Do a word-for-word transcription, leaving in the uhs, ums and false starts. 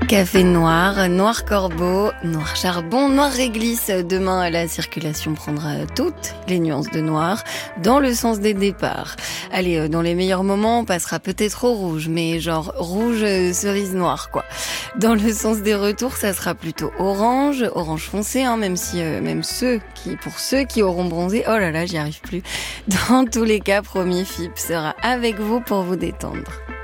Café noir, noir corbeau, noir charbon, noir réglisse. Demain, la circulation prendra toutes les nuances de noir dans le sens des départs. Allez, dans les meilleurs moments, on passera peut-être au rouge, mais genre rouge cerise noire, quoi. Dans le sens des retours, ça sera plutôt orange, orange foncé, hein, même si, euh, même ceux qui, pour ceux qui auront bronzé, oh là là, j'y arrive plus. Dans tous les cas, Premier F I P sera avec vous pour vous détendre.